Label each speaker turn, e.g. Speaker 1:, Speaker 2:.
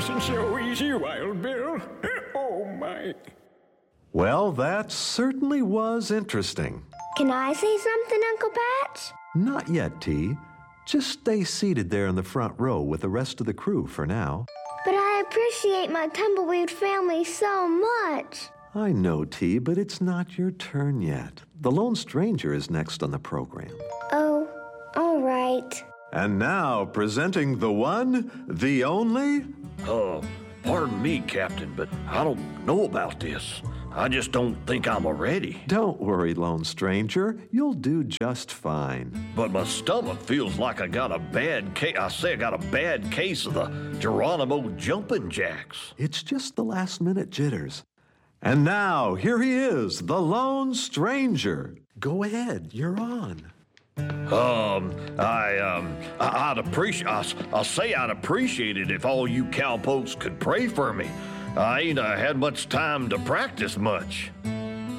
Speaker 1: wasn't so easy, Wild Bill. Oh, my.
Speaker 2: Well, that certainly was interesting.
Speaker 3: Can I say something, Uncle Patch?
Speaker 2: Not yet, T. Just stay seated there in the front row with the rest of the crew for now.
Speaker 3: But I appreciate my Tumbleweed family so much.
Speaker 2: I know, T, but it's not your turn yet. The Lone Stranger is next on the program.
Speaker 3: Oh, all right.
Speaker 2: And now, presenting the one, the only...
Speaker 4: Pardon me, Captain, but I don't know about this. I just don't think I'm ready.
Speaker 2: Don't worry, Lone Stranger. You'll do just fine.
Speaker 4: But my stomach feels like I got a bad case. I got a bad case of the Geronimo jumping jacks.
Speaker 2: It's just the last-minute jitters. And now, here he is, the Lone Stranger. Go ahead, you're on.
Speaker 4: I'd appreciate. I'll say I'd appreciate it if all you cowpokes could pray for me. I ain't had much time to practice much.